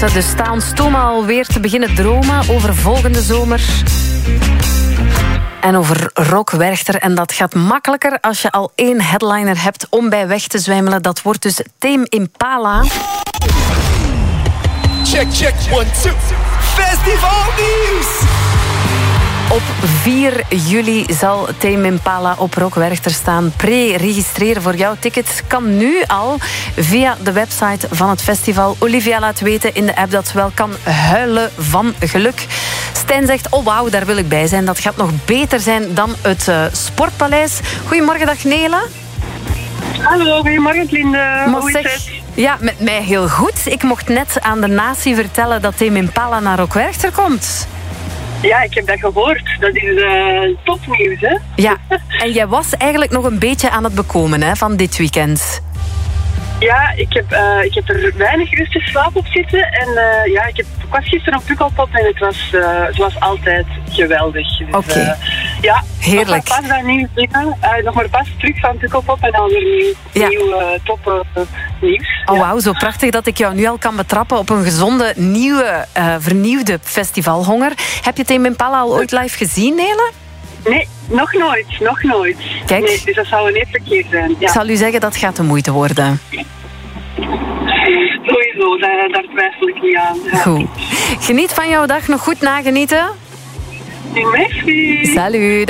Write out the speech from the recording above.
ze. Dus sta ons toe maar alweer te beginnen dromen over volgende zomer. En over Rock Werchter. En dat gaat makkelijker als je al 1 headliner hebt om bij weg te zwijmelen. Dat wordt dus Tame Impala. Check, 1, 2. Festivalnieuws! Op 4 juli zal Tame Impala op Rock Werchter staan. Pre-registreren voor jouw ticket kan nu al via de website van het festival. Olivia laat weten in de app dat ze wel kan huilen van geluk. Stijn zegt, oh wauw, daar wil ik bij zijn. Dat gaat nog beter zijn dan het Sportpaleis. Goedemorgen, dag Nela. Hallo, goedemorgen Linde. Hoe is het? Ja, met mij heel goed. Ik mocht net aan de natie vertellen dat Tame Impala naar Rock Werchter komt. Ja, ik heb dat gehoord. Dat is topnieuws, hè? Ja, en jij was eigenlijk nog een beetje aan het bekomen hè, van dit weekend. Ja, ik heb er weinig rustig slaap op zitten. En ik was gisteren op Pukkelpop en het was zoals altijd geweldig. Dus, Oké. Ja, heerlijk. Nog maar pas terug van Pukkelpop en alweer nieuw top nieuws. Oh wauw, zo prachtig dat ik jou nu al kan betrappen op een gezonde, nieuwe, vernieuwde festivalhonger. Heb je Tame Impala al ooit live gezien, Nele? Nee, nog nooit. Kijk. Nee, dus dat zou een eerste keer zijn. Ja. Ik zal u zeggen, dat gaat de moeite worden. Sowieso, daar twijfel ik niet aan. Ja. Goed. Geniet van jouw dag, nog goed nagenieten. Merci. Salut.